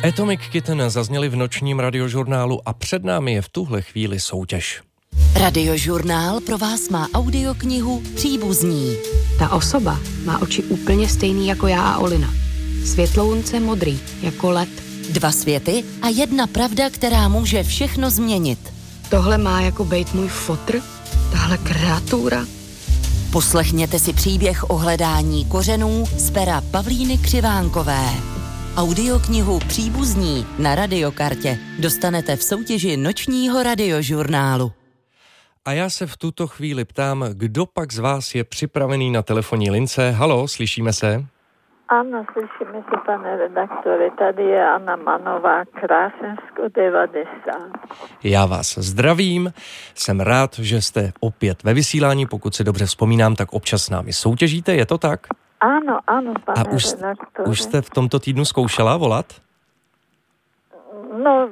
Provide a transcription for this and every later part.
Atomic Kitten zazněli v nočním radiožurnálu a před námi je v tuhle chvíli soutěž. Radiožurnál pro vás má audioknihu Příbuzní. Ta osoba má oči úplně stejný jako já a Olina. Světlounce modrý, jako led. 2 světy a 1 pravda, která může všechno změnit. Tohle má jako bejt můj fotr, tahle kreatura. Poslechněte si příběh o hledání kořenů z pera Pavlíny Křivánkové. Audioknihu Příbuzní na Radiokartě dostanete v soutěži nočního radiožurnálu. A já se v tuto chvíli ptám, kdo pak z vás je připravený na telefonní lince. Halo, slyšíme se? Ano, slyšíme se, pane redaktore. Tady je Anna Manová, Krásensko 90. Já vás zdravím, jsem rád, že jste opět ve vysílání, pokud si dobře vzpomínám, tak občas s námi soutěžíte, je to tak? Ano, pane redaktore. A už jste v tomto týdnu zkoušela volat? No,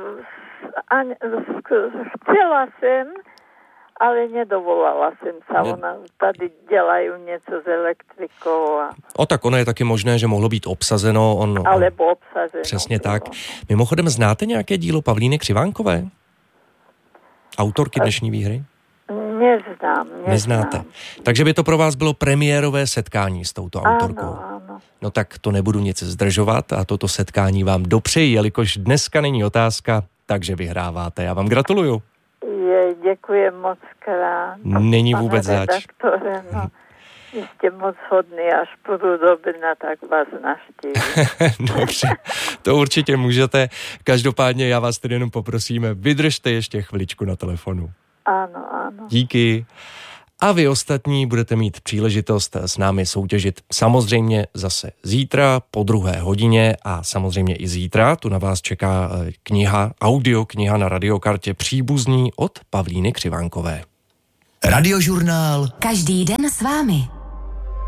chtěla jsem, ale nedovolala jsem se. Ona tady dělají něco s elektrikou. Tak ono je taky možné, že mohlo být obsazeno. Alebo obsazeno. Přesně tak. Mimochodem, znáte nějaké dílo Pavlíny Křivánkové? Autorky dnešní výhry? Neznám. Neznáte. Takže by to pro vás bylo premiérové setkání s touto autorkou. Ano. No tak to nebudu nic zdržovat a toto setkání vám dopřeji, jelikož dneska není otázka, takže vyhráváte. Já vám gratuluju. Děkuji moc krát. Není vůbec zač. Redaktore, vy jste moc hodný, až budu do Brna, tak vás navštívím. Dobře, to určitě můžete. Každopádně já vás tedy jenom poprosím, vydržte ještě chviličku na telefonu. Ano. Díky. A vy ostatní budete mít příležitost s námi soutěžit samozřejmě zase zítra po 2 hodině a samozřejmě i zítra. Tu na vás čeká audiokniha na Radiokartě Příbuzní od Pavlíny Křivánkové. Radiožurnál. Každý den s vámi.